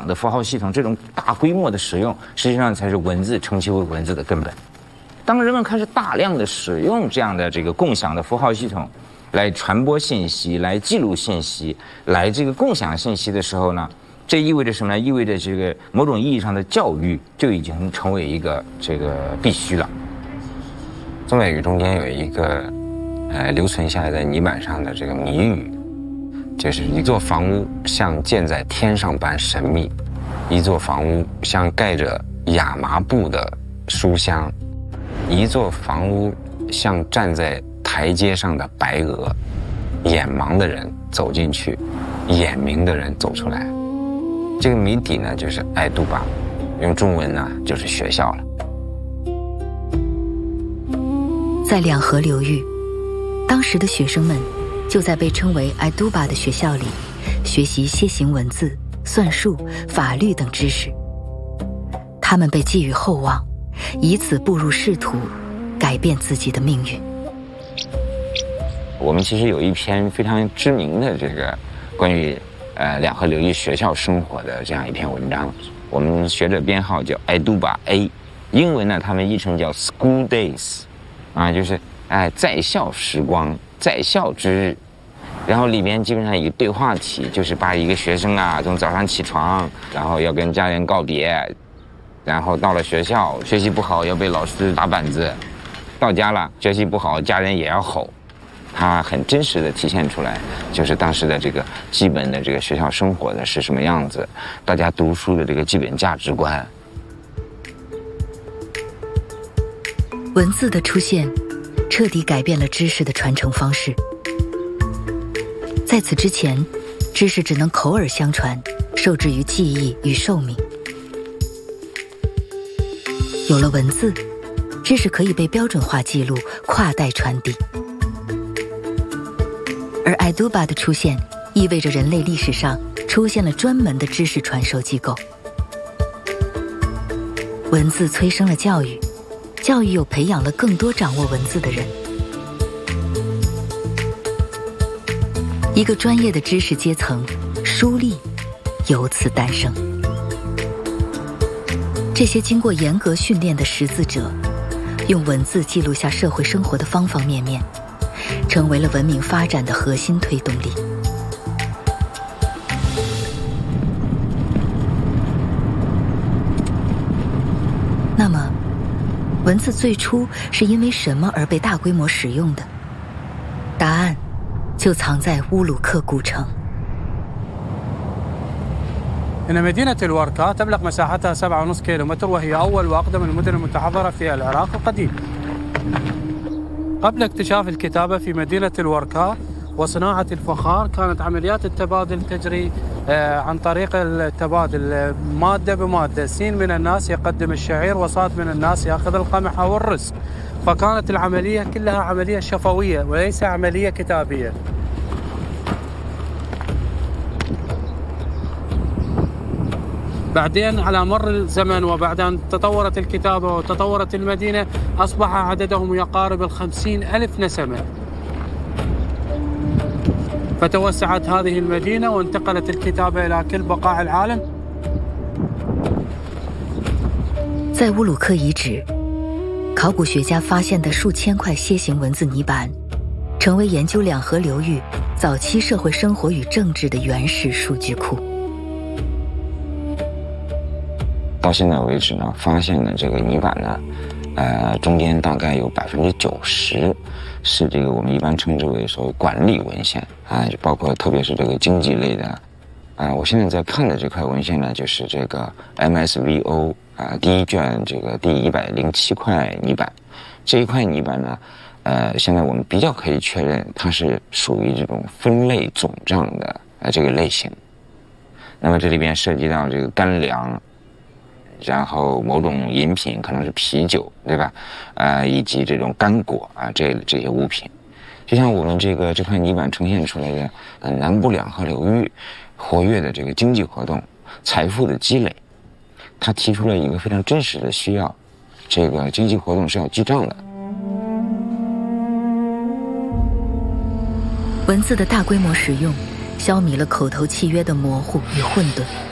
的符号系统，这种大规模的使用，实际上才是文字成其为文字的根本。当人们开始大量的使用这样的这个共享的符号系统，来传播信息、来记录信息、来这个共享信息的时候呢，这意味着什么呢？意味着这个某种意义上的教育就已经成为一个这个必须了。 中美语中间有一个留存下来的泥板上的这个谜语，就是一座房屋像建在天上般神秘，一座房屋像盖着亚麻布的书香，一座房屋像站在台阶上的白鹅，眼盲的人走进去，眼明的人走出来。这个谜底呢就是爱都巴，用中文呢就是学校了。 在两河流域，当时的学生们就在被称为爱都巴的学校里学习楔形文字、算术、法律等知识。他们被寄予厚望，以此步入仕途，改变自己的命运。 我们其实有一篇非常知名的这个关于两河流域学校生活的这样一篇文章，我们学者编号叫爱都巴 A， 英文呢他们译成叫 School Days， 就是在校时光、在校之日。然后里边基本上一个对话题，就是把一个学生从早上起床，然后要跟家人告别，然后到了学校学习不好要被老师打板子，到家了学习不好家人也要吼。它很真实的体现出来，就是当时的这个基本的这个学校生活的是什么样子，大家读书的这个基本价值观。 文字的出现彻底改变了知识的传承方式。在此之前，知识只能口耳相传，受制于记忆与寿命。有了文字，知识可以被标准化记录，跨代传递。而爱都巴的出现，意味着人类历史上出现了专门的知识传授机构。文字催生了教育，教育又培养了更多掌握文字的人。一个专业的知识阶层，书吏，由此诞生。这些经过严格训练的识字者，用文字记录下社会生活的方方面面，成为了文明发展的核心推动力。那么，文字最初是因为什么而被大规模使用的？答案就藏在乌鲁克古城。 إن مدينة الورقة تبلغ مساحتها 7.5 كيلومتر، وهي أول وأقدم المدن المتحضرة في العراق القديم. قبل اكتشاف الكتابة في مدينة الورقة وصناعة الفخار، كانت عمليات التبادل تجري عن طريق التبادل مادة بمادة. سين من الناس يقدم الشعير، وصاد من الناس يأخذ القمح أو الرز. فكانت العملية كلها عملية شفوية وليس عملية كتابية. بعدين على مر الزمن وبعد أن تطورت الكتابة وتطورت المدينة، أصبح عددهم يقارب 50,000 نسمة. فتوسعت هذه المدينة وانتقلت الكتابة إلى كل بقاع العالم. 在乌鲁克遗址，考古学家发现的数千块楔形文字泥板，成为研究两河流域早期社会生活与政治的原始数据库。 到现在为止呢，发现的这个泥板呢，中间大概有90%是这个我们一般称之为所谓管理文献就包括特别是这个经济类的我现在在看的这块文献呢，就是这个 MSVO 第一卷这个第107块泥板。这一块泥板呢，现在我们比较可以确认它是属于这种分类总账的这个类型。那么这里边涉及到这个干粮，然后某种饮品，可能是啤酒，对吧？以及这种干果这些物品，就像我们这块泥板呈现出来的南部两河流域活跃的这个经济活动、财富的积累，它提出了一个非常真实的需要，这个经济活动是要记账的。 文字的大规模使用，消弭了口头契约的模糊与混沌。